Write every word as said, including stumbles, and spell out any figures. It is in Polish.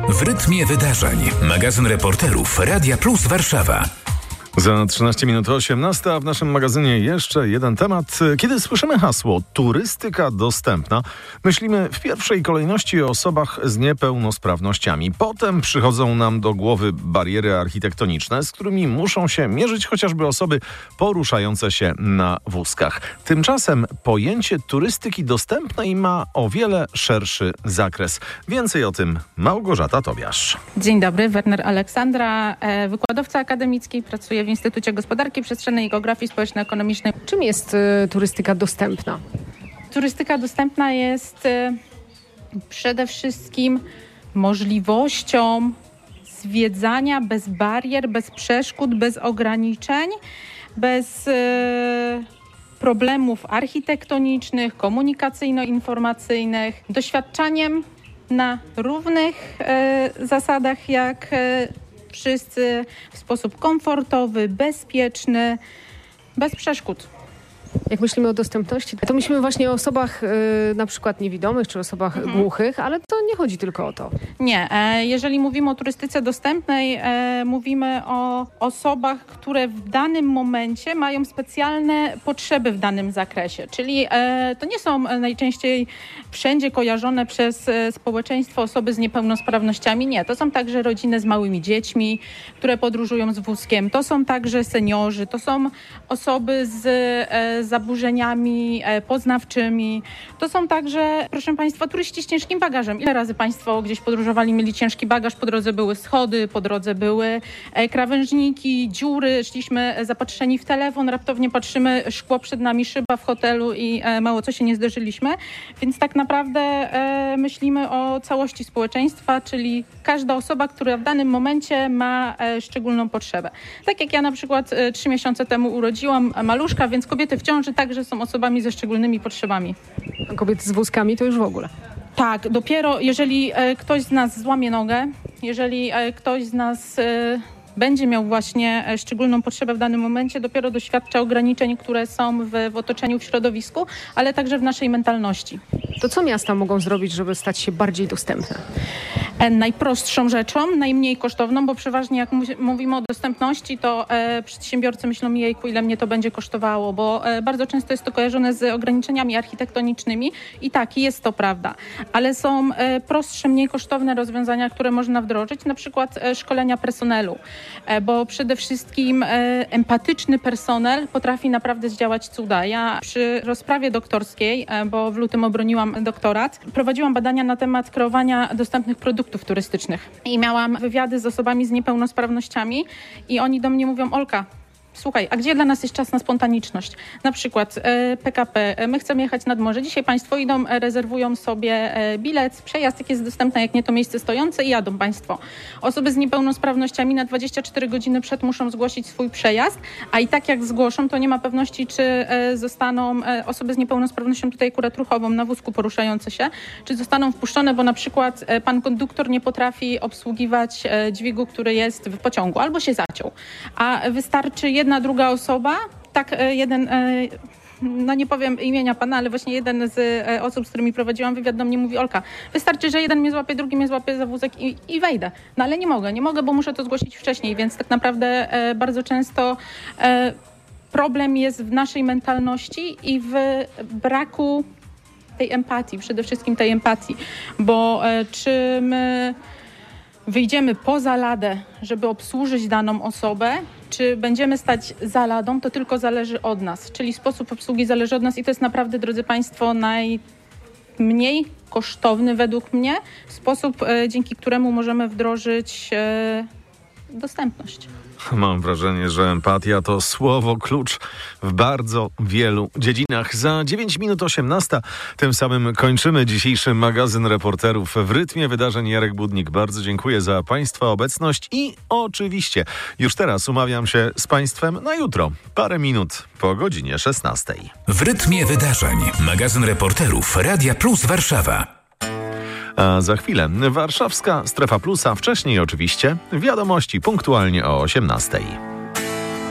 W rytmie wydarzeń. Magazyn reporterów Radia Plus Warszawa. Za trzynaście minut osiemnasta, a w naszym magazynie jeszcze jeden temat. Kiedy słyszymy hasło turystyka dostępna, myślimy w pierwszej kolejności o osobach z niepełnosprawnościami. Potem przychodzą nam do głowy bariery architektoniczne, z którymi muszą się mierzyć chociażby osoby poruszające się na wózkach. Tymczasem pojęcie turystyki dostępnej ma o wiele szerszy zakres. Więcej o tym Małgorzata Tobiasz. Dzień dobry, Werner Aleksandra, wykładowca akademicki, pracuję w Instytucie Gospodarki Przestrzennej i Geografii Społeczno-Ekonomicznej. Czym jest y, turystyka dostępna? Turystyka dostępna jest y, przede wszystkim możliwością zwiedzania bez barier, bez przeszkód, bez ograniczeń, bez y, problemów architektonicznych, komunikacyjno-informacyjnych, doświadczaniem na równych y, zasadach jak y, wszyscy, w sposób komfortowy, bezpieczny, bez przeszkód. Jak myślimy o dostępności, to myślimy właśnie o osobach y, na przykład niewidomych czy osobach mhm. głuchych, ale to nie chodzi tylko o to. Nie. E, jeżeli mówimy o turystyce dostępnej, e, mówimy o osobach, które w danym momencie mają specjalne potrzeby w danym zakresie. Czyli e, to nie są najczęściej wszędzie kojarzone przez e, społeczeństwo osoby z niepełnosprawnościami. Nie. To są także rodziny z małymi dziećmi, które podróżują z wózkiem. To są także seniorzy. To są osoby z e, zaburzeniami e, poznawczymi. To są także, proszę Państwa, turyści z ciężkim bagażem. Ile razy Państwo gdzieś podróżowali, mieli ciężki bagaż? Po drodze były schody, po drodze były e, krawężniki, dziury. Szliśmy zapatrzeni w telefon, raptownie patrzymy, szkło przed nami, szyba w hotelu i e, mało co się nie zderzyliśmy. Więc tak naprawdę e, myślimy o całości społeczeństwa, czyli każda osoba, która w danym momencie ma e, szczególną potrzebę. Tak jak ja na przykład e, trzy miesiące temu urodziłam maluszka, więc kobiety w ciąży także są osobami ze szczególnymi potrzebami. A kobiety z wózkami to już w ogóle. Tak, dopiero jeżeli e, ktoś z nas złamie nogę, jeżeli e, ktoś z nas e, będzie miał właśnie e, szczególną potrzebę w danym momencie, dopiero doświadcza ograniczeń, które są w, w otoczeniu, w środowisku, ale także w naszej mentalności. To co miasta mogą zrobić, żeby stać się bardziej dostępne? E, najprostszą rzeczą, najmniej kosztowną, bo przeważnie jak mu- mówimy o dostępności, to e, przedsiębiorcy myślą, jejku, ile mnie to będzie kosztowało, bo e, bardzo często jest to kojarzone z ograniczeniami architektonicznymi i tak, jest to prawda, ale są e, prostsze, mniej kosztowne rozwiązania, które można wdrożyć, na przykład e, szkolenia personelu, e, bo przede wszystkim e, empatyczny personel potrafi naprawdę zdziałać cuda. Ja przy rozprawie doktorskiej, e, bo w lutym obroniłam doktorat, prowadziłam badania na temat kreowania dostępnych produktów turystycznych i miałam wywiady z osobami z niepełnosprawnościami i oni do mnie mówią: Olka, słuchaj, a gdzie dla nas jest czas na spontaniczność? Na przykład e, P K P, e, my chcemy jechać nad morze. Dzisiaj Państwo idą, e, rezerwują sobie e, bilet, przejazd, jak jest dostępny, jak nie to miejsce stojące i jadą Państwo. Osoby z niepełnosprawnościami na dwadzieścia cztery godziny przed muszą zgłosić swój przejazd, a i tak jak zgłoszą, to nie ma pewności, czy e, zostaną e, osoby z niepełnosprawnością, tutaj akurat ruchową, na wózku poruszające się, czy zostaną wpuszczone, bo na przykład e, pan konduktor nie potrafi obsługiwać e, dźwigu, który jest w pociągu, albo się zaciął. A wystarczy jedna Jedna, druga osoba, tak jeden, no nie powiem imienia pana, ale właśnie jeden z osób, z którymi prowadziłam wywiad, do mnie mówi: Olka, wystarczy, że jeden mnie złapie, drugi mnie złapie za wózek i, i wejdę. No ale nie mogę, nie mogę, bo muszę to zgłosić wcześniej, więc tak naprawdę bardzo często problem jest w naszej mentalności i w braku tej empatii, przede wszystkim tej empatii, bo czy my wyjdziemy poza ladę, żeby obsłużyć daną osobę, czy będziemy stać za ladą, to tylko zależy od nas. Czyli sposób obsługi zależy od nas i to jest naprawdę, drodzy Państwo, najmniej kosztowny według mnie sposób, e, dzięki któremu możemy wdrożyć e, dostępność. Mam wrażenie, że empatia to słowo klucz w bardzo wielu dziedzinach. Za dziewięć minut osiemnasta. Tym samym kończymy dzisiejszy magazyn reporterów w rytmie wydarzeń. Jarek Budnik, bardzo dziękuję za Państwa obecność i oczywiście już teraz umawiam się z Państwem na jutro. Parę minut po godzinie szesnastej. W rytmie wydarzeń. Magazyn reporterów Radia Plus Warszawa. A za chwilę warszawska Strefa Plusa, wcześniej oczywiście wiadomości punktualnie o osiemnastej.